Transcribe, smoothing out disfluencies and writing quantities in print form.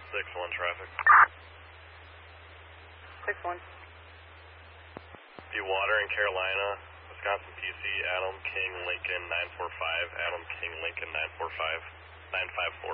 6-1 traffic. 6-1. Be water in Carolina, Wisconsin PC, Adam King Lincoln 945, Adam King Lincoln 945, 954.